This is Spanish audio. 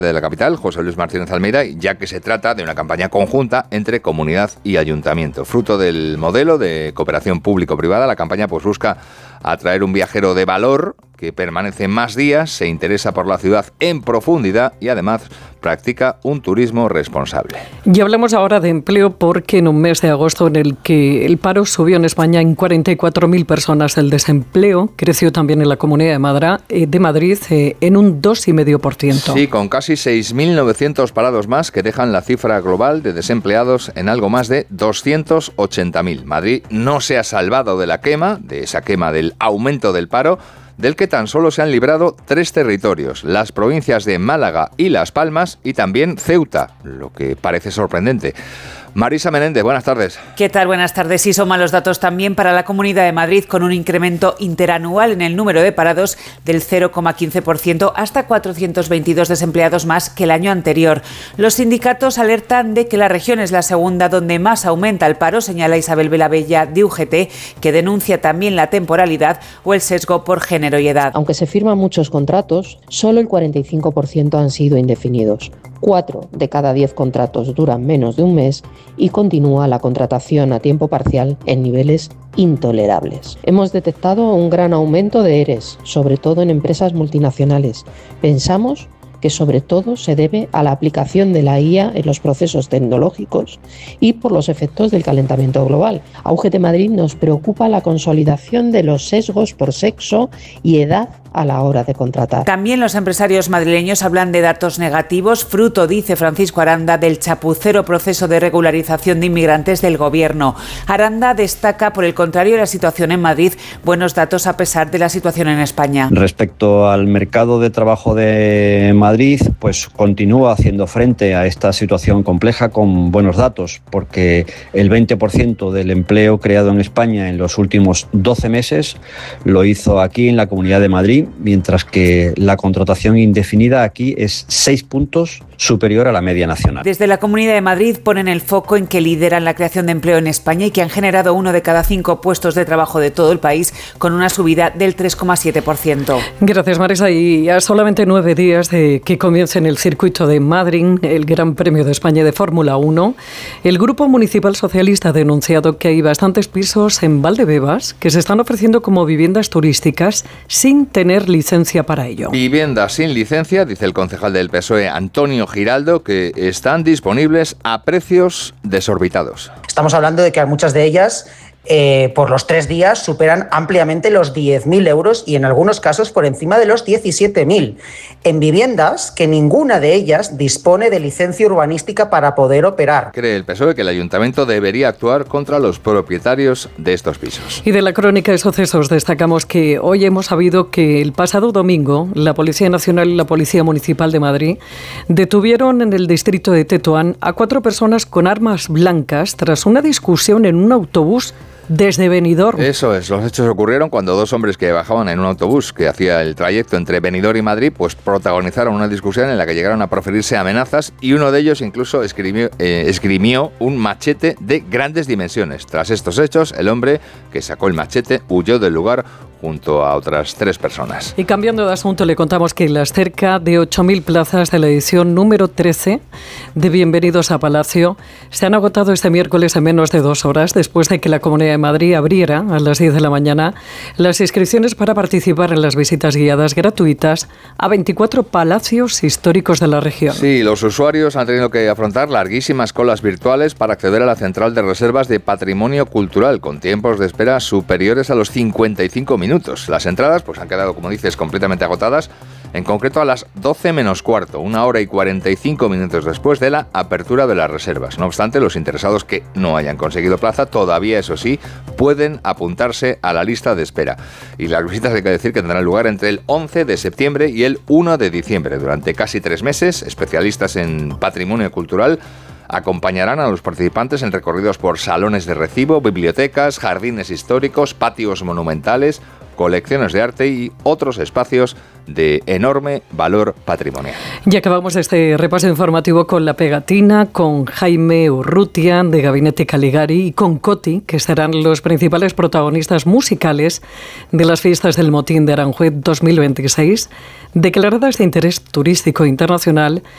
de la capital, José Luis Martínez Almeida, ya que se trata de una campaña conjunta entre comunidad y ayuntamiento. Fruto del modelo de cooperación público-privada, la campaña pues busca atraer un viajero de valor que permanece más días, se interesa por la ciudad en profundidad y además practica un turismo responsable. Y hablamos ahora de empleo porque en un mes de agosto en el que el paro subió en España en 44.000 personas, el desempleo creció también en la Comunidad de Madrid en un 2,5%. Sí, con casi 6.900 parados más que dejan la cifra global de desempleados en algo más de 280.000. Madrid no se ha salvado de esa quema del aumento del paro, del que tan solo se han librado 3 territorios, las provincias de Málaga y Las Palmas y también Ceuta, lo que parece sorprendente. Marisa Menéndez, buenas tardes. ¿Qué tal? Buenas tardes. Sí, son malos datos también para la Comunidad de Madrid, con un incremento interanual en el número de parados del 0,15% hasta 422 desempleados más que el año anterior. Los sindicatos alertan de que la región es la segunda donde más aumenta el paro, señala Isabel Velavella de UGT, que denuncia también la temporalidad o el sesgo por género y edad. Aunque se firman muchos contratos, solo el 45% han sido indefinidos. 4 de cada 10 contratos duran menos de un mes y continúa la contratación a tiempo parcial en niveles intolerables. Hemos detectado un gran aumento de ERES, sobre todo en empresas multinacionales. Pensamos que sobre todo se debe a la aplicación de la IA en los procesos tecnológicos y por los efectos del calentamiento global. A UGT Madrid nos preocupa la consolidación de los sesgos por sexo y edad a la hora de contratar. También los empresarios madrileños hablan de datos negativos, fruto, dice Francisco Aranda, del chapucero proceso de regularización de inmigrantes del Gobierno. Aranda destaca, por el contrario, la situación en Madrid, buenos datos a pesar de la situación en España. Respecto al mercado de trabajo de Madrid, pues continúa haciendo frente a esta situación compleja con buenos datos, porque el 20% del empleo creado en España en los últimos 12 meses lo hizo aquí en la Comunidad de Madrid, mientras que la contratación indefinida aquí es 6 puntos superior a la media nacional. Desde la Comunidad de Madrid ponen el foco en que lideran la creación de empleo en España y que han generado 1 de cada 5 puestos de trabajo de todo el país, con una subida del 3,7%. Gracias, Marisa. Y a solamente 9 días de que comience en el circuito de Madrid el Gran Premio de España de Fórmula 1, el Grupo Municipal Socialista ha denunciado que hay bastantes pisos en Valdebebas que se están ofreciendo como viviendas turísticas sin tener licencia para ello. Viviendas sin licencia, dice el concejal del PSOE, Antonio Giraldo, que están disponibles a precios desorbitados. Estamos hablando de que muchas de ellas por los 3 días superan ampliamente los 10.000 euros y en algunos casos por encima de los 17.000, en viviendas que ninguna de ellas dispone de licencia urbanística para poder operar. Cree el PSOE que el Ayuntamiento debería actuar contra los propietarios de estos pisos. Y de la crónica de sucesos destacamos que hoy hemos sabido que el pasado domingo la Policía Nacional y la Policía Municipal de Madrid detuvieron en el distrito de Tetuán a 4 personas con armas blancas tras una discusión en un autobús desde Benidorm. Eso es, los hechos ocurrieron cuando 2 hombres que bajaban en un autobús que hacía el trayecto entre Benidorm y Madrid, pues protagonizaron una discusión en la que llegaron a proferirse amenazas y uno de ellos incluso esgrimió un machete de grandes dimensiones. Tras estos hechos, el hombre que sacó el machete huyó del lugar junto a otras 3 personas. Y cambiando de asunto, le contamos que las cerca de 8.000 plazas de la edición número 13 de Bienvenidos a Palacio se han agotado este miércoles en menos de 2 horas, después de que la Comunidad de Madrid abriera a las 10 de la mañana las inscripciones para participar en las visitas guiadas gratuitas a 24 palacios históricos de la región. Sí, los usuarios han tenido que afrontar larguísimas colas virtuales para acceder a la central de reservas de patrimonio cultural, con tiempos de espera superiores a los 55 minutos. Las entradas pues han quedado, como dices, completamente agotadas, en concreto a las 12 menos cuarto, 1 hora y 45 minutos después de la apertura de las reservas. No obstante, los interesados que no hayan conseguido plaza todavía, eso sí, pueden apuntarse a la lista de espera. Y las visitas, hay que decir, que tendrán lugar entre el 11 de septiembre y el 1 de diciembre. Durante casi 3 meses, especialistas en patrimonio cultural acompañarán a los participantes en recorridos por salones de recibo, bibliotecas, jardines históricos, patios monumentales, colecciones de arte y otros espacios de enorme valor patrimonial. Y acabamos este repaso informativo con La Pegatina, con Jaime Urrutia de Gabinete Caligari y con Coti, que serán los principales protagonistas musicales de las fiestas del Motín de Aranjuez 2026, declaradas de interés turístico internacional